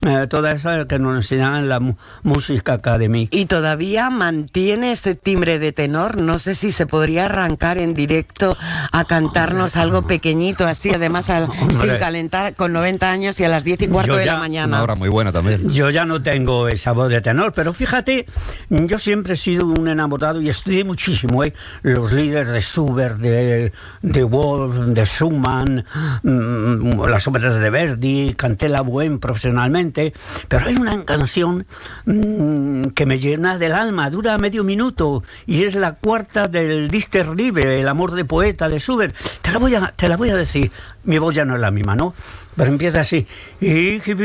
Toda esa que nos enseñaban en la Música Academy. ¿Y todavía mantiene ese timbre de tenor? No sé si se podría arrancar en directo a cantarnos algo pequeñito, así, además sin calentar, con 90 años y a las 10:15 de la mañana. Una hora muy buena también. Yo ya no tengo esa voz de tenor, pero fíjate, yo siempre he sido un enamorado y estudié muchísimo, los líderes de Schubert, de Wolf, de Schumann, las óperas de Verdi, canté la Bohème profesionalmente. Pero hay una canción que me llena del alma, dura medio minuto y es la cuarta del Dichter Liebe, El amor de poeta de Schubert. Te la voy a decir, mi voz ya no es la misma, ¿no? Pero empieza así.